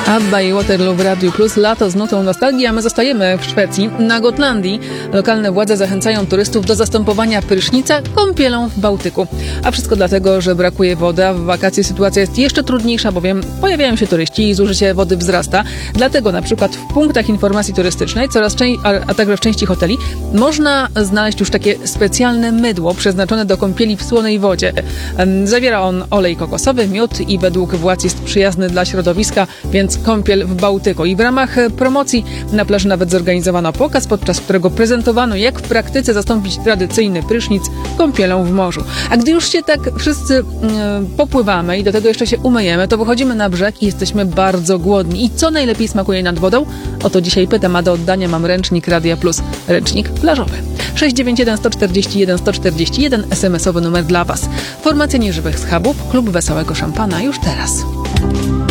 ABBA i Waterloo w Radiu Plus. Lato z nutą nostalgii, a my zostajemy w Szwecji. Na Gotlandii lokalne władze zachęcają turystów do zastępowania prysznica kąpielą w Bałtyku. A wszystko dlatego, że brakuje wody, a w wakacje sytuacja jest jeszcze trudniejsza, bowiem pojawiają się turyści i zużycie wody wzrasta. Dlatego na przykład w punktach informacji turystycznej, a także w części hoteli, można znaleźć już takie specjalne mydło przeznaczone do kąpieli w słonej wodzie. Zawiera on olej kokosowy, miód i według władz jest przyjazny dla środowiska, więc kąpiel w Bałtyku. I w ramach promocji na plaży nawet zorganizowano pokaz, podczas którego prezentowano, jak w praktyce zastąpić tradycyjny prysznic kąpielą w morzu. A gdy już się tak wszyscy popływamy i do tego jeszcze się umyjemy, to wychodzimy na brzeg i jesteśmy bardzo głodni. I co najlepiej smakuje nad wodą? O to dzisiaj pytam, a do oddania mam ręcznik Radia Plus. Ręcznik plażowy. 691 141 141 SMS-owy numer dla Was. Formacja Nieżywych Schabów, Klub Wesołego Szampana już teraz.